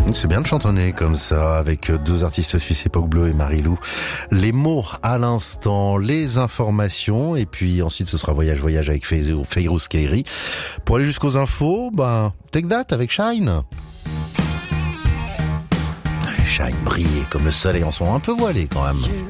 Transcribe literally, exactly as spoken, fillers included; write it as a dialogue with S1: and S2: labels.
S1: C'est bien de chantonner comme ça avec deux artistes suisses, Époque Bleue et Marilou. Les mots à l'instant, les informations et puis ensuite ce sera Voyage Voyage avec Fayrouz Kairi. Pour aller jusqu'aux infos, ben Take That avec Shine. Shine brillait comme le soleil en ce moment, un peu voilé quand même.